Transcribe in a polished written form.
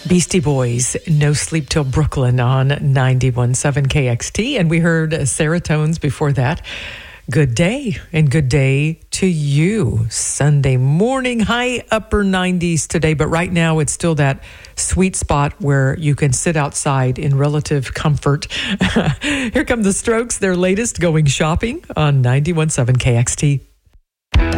Beastie Boys, No Sleep Till Brooklyn on 91.7 KXT. And we heard Serotones before that. Good day and good day to you. Sunday morning, high upper 90s today. But right now it's still that sweet spot where you can sit outside in relative comfort. Here come the Strokes, their latest Going Shopping on 91.7 KXT.